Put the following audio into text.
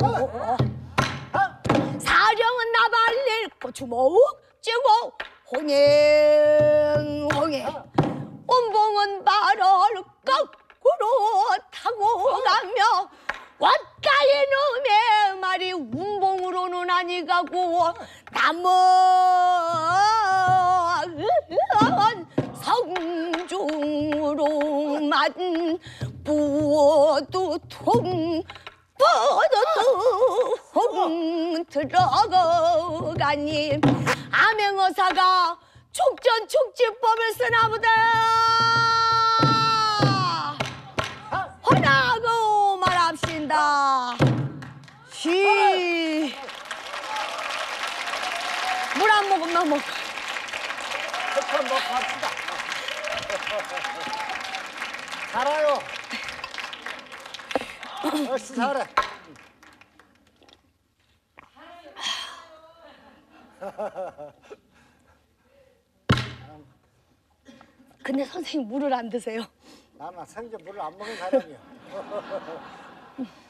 사령은 나발릴 고추목 찌고 홍행 운봉은 발을 거꾸로 타고 가며 왔다의 놈의 말이 운봉으로는 아니 가고 남은 성중으로만 부두통 부두통 들어가니 암행어사가 축전축지법을 쓰나보다 허나고 말합시다. 물 한 모금만 먹어. 한번 갑시다. 잘해요. 역시 잘해. 근데 선생님 물을 안 드세요. 나는 생전 물을 안 먹은 사람이야.